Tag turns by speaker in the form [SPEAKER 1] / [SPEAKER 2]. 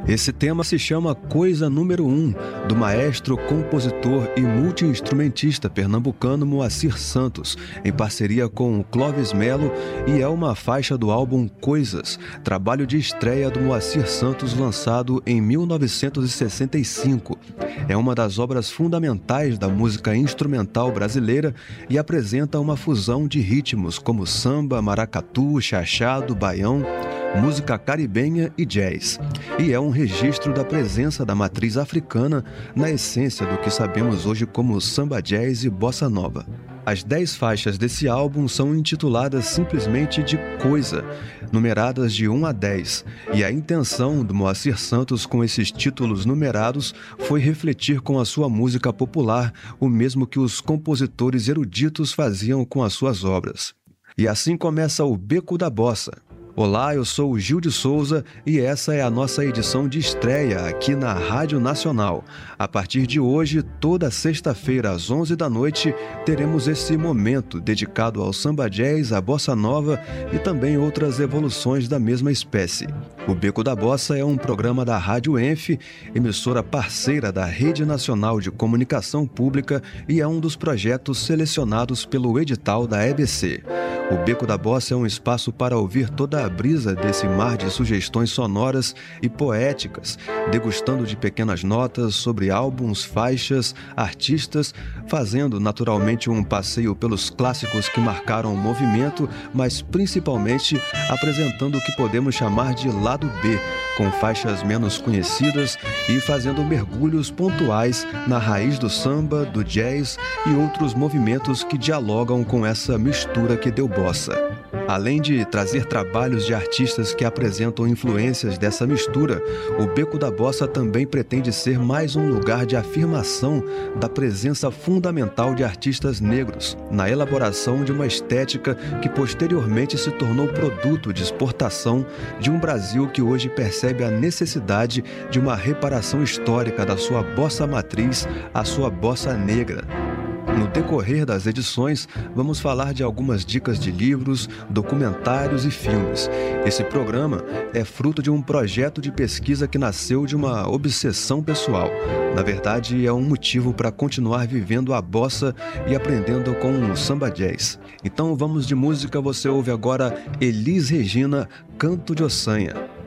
[SPEAKER 1] Esse tema se chama Coisa Número 1, do maestro, compositor e multi-instrumentista pernambucano Moacir Santos, em parceria com o Clóvis Melo, e é uma faixa do álbum Coisas, trabalho de estreia do Moacir Santos lançado em 1965. É uma das obras fundamentais da música instrumental brasileira e apresenta uma fusão de ritmos como samba, maracatu, chachado, baião, música caribenha e jazz. E é um registro da presença da matriz africana na essência do que sabemos hoje como samba jazz e bossa nova. As 10 faixas desse álbum são intituladas simplesmente de Coisa, numeradas de 1 a 10, e a intenção do Moacir Santos com esses títulos numerados foi refletir com a sua música popular o mesmo que os compositores eruditos faziam com as suas obras. E assim começa o Beco da Bossa. Olá, eu sou o Gil de Souza e essa é a nossa edição de estreia aqui na Rádio Nacional. A partir de hoje, toda sexta-feira às 11 da noite, teremos esse momento dedicado ao samba jazz, à bossa nova e também outras evoluções da mesma espécie. O Beco da Bossa é um programa da Rádio Enf, emissora parceira da Rede Nacional de Comunicação Pública, e é um dos projetos selecionados pelo edital da EBC. O Beco da Bossa é um espaço para ouvir toda a brisa desse mar de sugestões sonoras e poéticas, degustando de pequenas notas sobre álbuns, faixas, artistas, fazendo naturalmente um passeio pelos clássicos que marcaram o movimento, mas principalmente apresentando o que podemos chamar de lado B, com faixas menos conhecidas e fazendo mergulhos pontuais na raiz do samba, do jazz e outros movimentos que dialogam com essa mistura que deu bossa. Além de trazer trabalhos de artistas que apresentam influências dessa mistura, o Beco da Bossa também pretende ser mais um lugar de afirmação da presença fundamental de artistas negros na elaboração de uma estética que posteriormente se tornou produto de exportação de um Brasil que hoje percebe a necessidade de uma reparação histórica da sua bossa matriz, a sua bossa negra. No decorrer das edições, vamos falar de algumas dicas de livros, documentários e filmes. Esse programa é fruto de um projeto de pesquisa que nasceu de uma obsessão pessoal. Na verdade, é um motivo para continuar vivendo a bossa e aprendendo com o samba jazz. Então vamos de música, você ouve agora Elis Regina, Canto de Ossanha.